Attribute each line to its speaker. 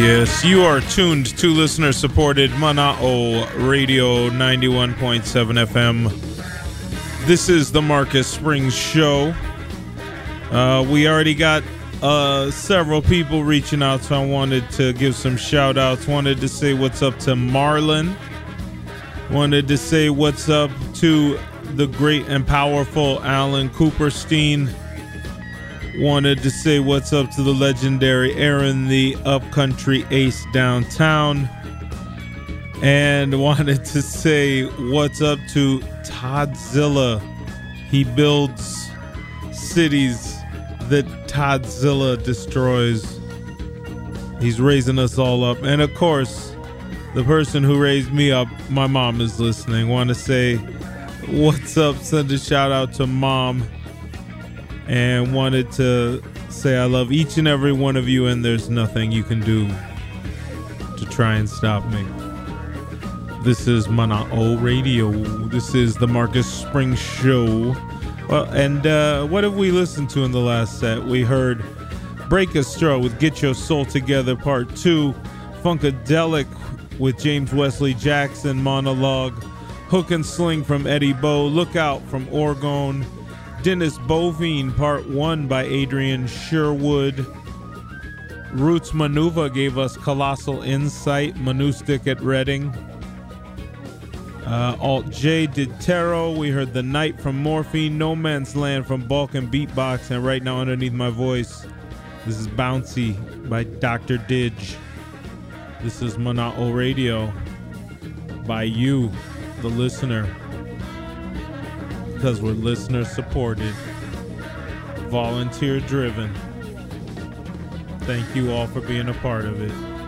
Speaker 1: Yes, you are tuned to listener-supported Mana'o Radio 91.7 FM. This is the Marcus Springs Show. We already got several people reaching out, so I wanted to give some shout-outs. Wanted to say what's up to Marlon. Wanted to say what's up to the great and powerful Alan Cooperstein. Wanted to say what's up to the legendary Aaron, the upcountry ace downtown. And wanted to say what's up to Toddzilla. He builds cities that Toddzilla destroys. He's raising us all up. And of course, the person who raised me up, my mom is listening. Want to say what's up, send a shout out to Mom. And wanted to say I love each and every one of you, and there's nothing you can do to try and stop me. This is Mana'o Radio. This is the Marcus Springs Show. Well, and what have we listened to in the last set? We heard Break a Straw with Get Your Soul Together Part 2, Funkadelic with James Wesley Jackson monologue, Hook and Sling from Eddie Bo, Look Out from Orgone, Dennis Bovine Part 1 by Adrian Sherwood. Roots Manuva gave us Colossal Insight, Manustic at Reading. Alt J did Tarot. We heard The Night from Morphine, No Man's Land from Balkan Beatbox, and right now underneath my voice, this is Bouncy by Dr. Didge. This is Mana'o Radio by you, the listener. Because we're listener supported, volunteer driven. Thank you all for being a part of it.